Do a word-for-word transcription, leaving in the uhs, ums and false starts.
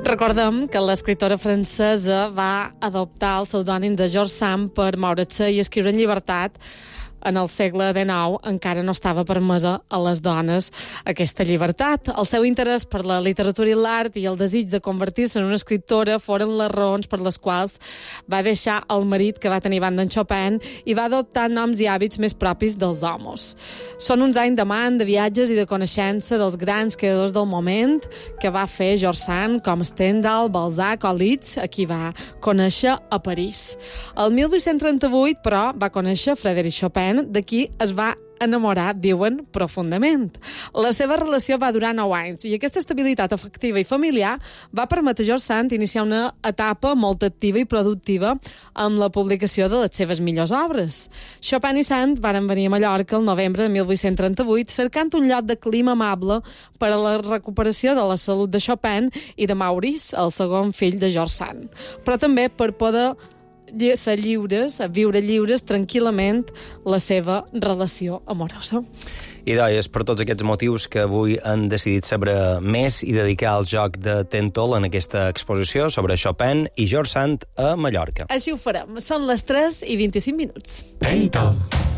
Recordem que l'escriptora francesa va adoptar el pseudònim de George Sand per moure's i escriure en llibertat. En el segle dinou encara no estava permesa a les dones aquesta llibertat. El seu interès per la literatura i l'art i el desig de convertir-se en una escriptora foren les raons per les quals va deixar el marit que va tenir abans d'en Chopin i va adoptar noms i hàbits més propis dels homes. Són uns anys d'amant, de viatges i de coneixença dels grans creadors del moment que va fer George Sand, com Stendhal, Balzac o Liszt, a qui va conèixer a París. El mil vuit-cents trenta-vuit, però, va conèixer Frédéric Chopin, de qui es va enamorar, diuen, profundament. La seva relació va durar nou anys i aquesta estabilitat afectiva i familiar va permetre a George Sand iniciar una etapa molt activa i productiva amb la publicació de les seves millors obres. Chopin i Sand van venir a Mallorca el novembre de mil vuit-cents trenta-vuit cercant un lloc de clima amable per a la recuperació de la salut de Chopin i de Maurice, el segon fill de George Sand, però també per poder ser lliures, a viure lliures tranquil·lament la seva relació amorosa. I és per tots aquests motius que avui han decidit saber més i dedicar el joc de Tentol en aquesta exposició sobre Chopin i George Sand a Mallorca. Així ho farem. Són les tres i vint-i-cinc minuts. Tentol.